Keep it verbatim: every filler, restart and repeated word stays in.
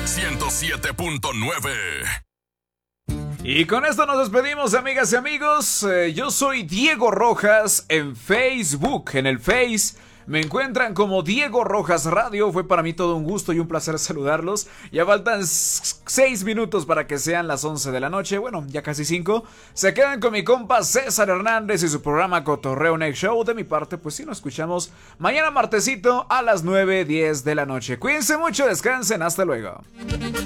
ciento siete punto nueve. Y con esto nos despedimos, amigas y amigos. Eh, yo soy Diego Rojas en Facebook, en el Face. Me encuentran como Diego Rojas Radio. Fue para mí todo un gusto y un placer saludarlos. Ya faltan seis minutos para que sean las once de la noche. Bueno, ya casi cinco. Se quedan con mi compa César Hernández y su programa Cotorreo Next Show. De mi parte, pues sí, nos escuchamos mañana martesito a las nueve diez de la noche. Cuídense mucho, descansen, hasta luego.